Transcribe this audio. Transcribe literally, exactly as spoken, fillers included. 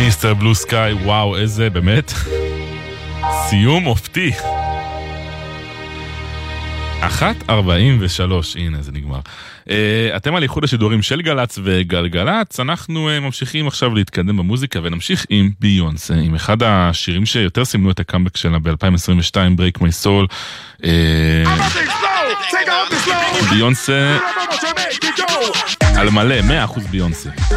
מיסטר בלו סקאי, וואו, איזה באמת סיום אופטי. אחת ארבעים ושלוש, הנה זה נגמר. uh, אתם על איחוד השידורים של גלץ וגלגלץ, אנחנו uh, ממשיכים עכשיו להתקדם במוזיקה, ונמשיך עם ביונסה, עם אחד השירים שיותר סימנו את הקאמבק שלה ב-אלפיים עשרים ושתיים, Break My Soul. uh, ביונסה על מלא, מאה אחוז ביונסה.